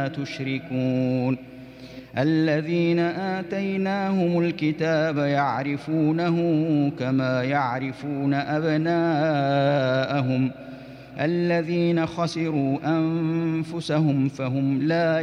ما تشركون الذين آتيناهم الكتاب يعرفونه كما يعرفون أبناءهم الذين خسروا أنفسهم فهم لا